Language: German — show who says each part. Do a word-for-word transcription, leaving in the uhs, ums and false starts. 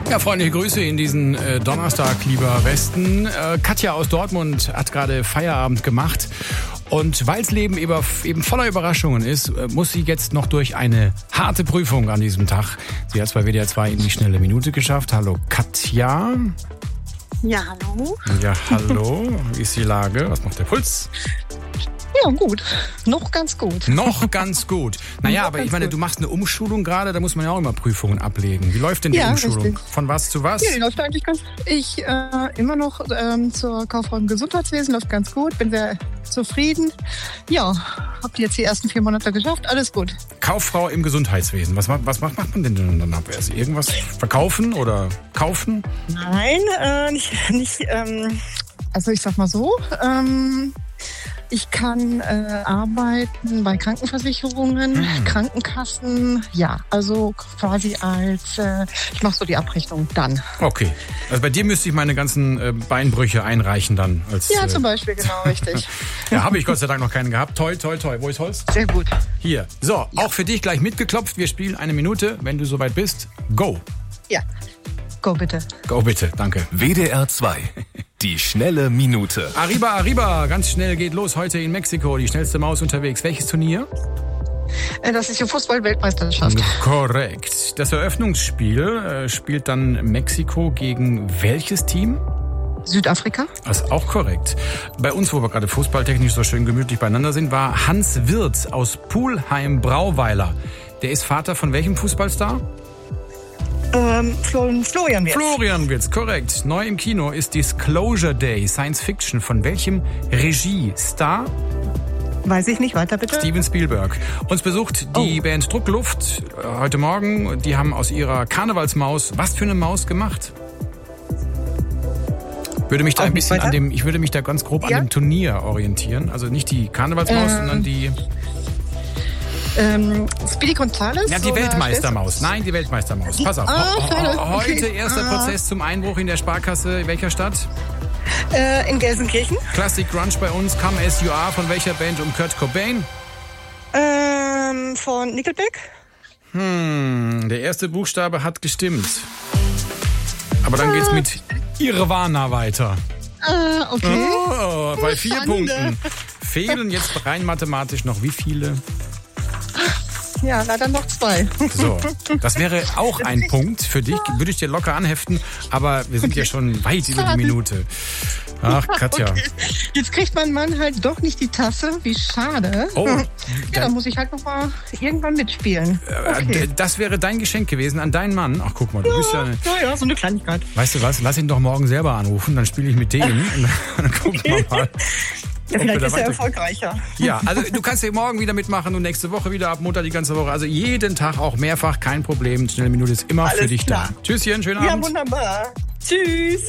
Speaker 1: Ja, freundliche Grüße in diesen äh, Donnerstag, lieber Westen. Äh, Katja aus Dortmund hat gerade Feierabend gemacht. Und weil das Leben eben, eben voller Überraschungen ist, äh, muss sie jetzt noch durch eine harte Prüfung an diesem Tag. Sie hat es bei W D R zwei in die schnelle Minute geschafft. Hallo Katja.
Speaker 2: Ja, hallo.
Speaker 1: Ja, hallo. Wie ist die Lage? Was macht der Puls?
Speaker 2: Ja, gut. Noch ganz gut.
Speaker 1: Noch ganz gut. Naja,
Speaker 2: Noch
Speaker 1: aber
Speaker 2: ganz
Speaker 1: ich meine,
Speaker 2: gut.
Speaker 1: du machst eine Umschulung gerade, da muss man ja auch immer Prüfungen ablegen. Wie läuft denn die
Speaker 2: Ja,
Speaker 1: Umschulung?
Speaker 2: richtig.
Speaker 1: Von was zu was?
Speaker 2: Ja, die läuft eigentlich ganz. Ich äh, immer noch ähm, zur Kauffrau im Gesundheitswesen, läuft ganz gut, bin sehr zufrieden. Ja, hab jetzt die ersten vier Monate geschafft, alles gut.
Speaker 1: Kauffrau im Gesundheitswesen. Was, was macht man denn dann ab? Also irgendwas verkaufen oder kaufen?
Speaker 2: Nein, äh, nicht, nicht ähm, also ich sag mal so, ähm, ich kann äh, arbeiten bei Krankenversicherungen,
Speaker 1: Hm.
Speaker 2: Krankenkassen, ja, also quasi als, äh, ich mache so die Abrechnung dann.
Speaker 1: Okay. Also bei dir müsste ich meine ganzen äh, Beinbrüche einreichen dann. Als,
Speaker 2: Ja,
Speaker 1: äh,
Speaker 2: zum Beispiel, genau, richtig.
Speaker 1: Ja, habe ich Gott sei Dank noch keinen gehabt. Toi, toi, toi. Wo ist Holz?
Speaker 2: Sehr gut.
Speaker 1: Hier. So, auch für dich gleich mitgeklopft. Wir spielen eine Minute. Wenn du soweit bist, go.
Speaker 2: Ja, go bitte.
Speaker 1: Go bitte, danke.
Speaker 3: W D R zwei. Die schnelle Minute.
Speaker 1: Arriba, arriba. Ganz schnell geht los. Heute in Mexiko. Die schnellste Maus unterwegs. Welches Turnier?
Speaker 2: Äh, Das ist die Fußball-Weltmeisterschaft.
Speaker 1: Korrekt. Das Eröffnungsspiel äh, spielt dann Mexiko gegen welches Team?
Speaker 2: Südafrika?
Speaker 1: Das ist auch korrekt. Bei uns, wo wir gerade fußballtechnisch so schön gemütlich beieinander sind, war Hans Wirth aus Pulheim-Brauweiler. Der ist Vater von welchem Fußballstar?
Speaker 2: Ähm, Flo- Florian Wirtz.
Speaker 1: Florian Wirtz, korrekt. Neu im Kino ist Disclosure Day, Science Fiction. Von welchem Regie-Star?
Speaker 2: Weiß ich nicht, weiter bitte.
Speaker 1: Steven Spielberg. Uns besucht die
Speaker 2: Oh.
Speaker 1: Band Druckluft äh, heute Morgen. Die haben aus ihrer Karnevalsmaus was für eine Maus gemacht? Würde mich da
Speaker 2: Auch
Speaker 1: ein
Speaker 2: nicht
Speaker 1: bisschen
Speaker 2: weiter?
Speaker 1: an dem, ich würde mich da ganz grob
Speaker 2: Ja?
Speaker 1: an dem Turnier orientieren. Also nicht die Karnevalsmaus,
Speaker 2: Ähm,
Speaker 1: sondern die,
Speaker 2: Ähm, Speedy Gonzales?
Speaker 1: ja, die
Speaker 2: oder
Speaker 1: Weltmeistermaus. Nein, die Weltmeistermaus. Pass auf.
Speaker 2: Ah,
Speaker 1: Ho- ho-
Speaker 2: schade.
Speaker 1: ho- Heute
Speaker 2: Okay.
Speaker 1: erster
Speaker 2: Ah.
Speaker 1: Prozess zum Einbruch in der Sparkasse. In welcher Stadt?
Speaker 2: Äh, in Gelsenkirchen.
Speaker 1: Classic Grunge bei uns. Come As You Are. Von welcher Band um Kurt Cobain?
Speaker 2: Ähm, von Nickelback.
Speaker 1: Hm, der erste Buchstabe hat gestimmt. Aber dann geht's mit Nirvana weiter.
Speaker 2: Ah, okay.
Speaker 1: Oh, bei vier
Speaker 2: Schande.
Speaker 1: Punkten. Fehlen jetzt rein mathematisch noch wie viele?
Speaker 2: Ja, leider noch zwei.
Speaker 1: So, das wäre auch ein Punkt für dich. Würde ich dir locker anheften, aber wir sind ja schon weit über die
Speaker 2: Schade.
Speaker 1: Minute. Ach, Katja.
Speaker 2: Okay. Jetzt kriegt mein Mann halt doch nicht die Tasse. Wie schade.
Speaker 1: Oh,
Speaker 2: Ja,
Speaker 1: dann-
Speaker 2: dann muss ich halt noch mal irgendwann mitspielen.
Speaker 1: Äh,
Speaker 2: Okay.
Speaker 1: d- Das wäre dein Geschenk gewesen an deinen Mann. Ach, guck mal, du bist ja... Eine,
Speaker 2: Ja, ja, so eine Kleinigkeit.
Speaker 1: weißt du was, lass ihn doch morgen selber anrufen, dann spiele ich mit dem und dann gucken wir mal.
Speaker 2: Ja,
Speaker 1: ob wir
Speaker 2: vielleicht
Speaker 1: da
Speaker 2: ist er
Speaker 1: weiter-
Speaker 2: erfolgreicher.
Speaker 1: Ja, also du kannst ja morgen wieder mitmachen und nächste Woche wieder ab Montag die ganze Woche. Also jeden Tag auch mehrfach, kein Problem. Schnelle Minute ist immer
Speaker 2: Alles
Speaker 1: für dich
Speaker 2: klar.
Speaker 1: da. Tschüsschen, schönen
Speaker 2: Ja,
Speaker 1: Abend.
Speaker 2: wunderbar. Tschüss.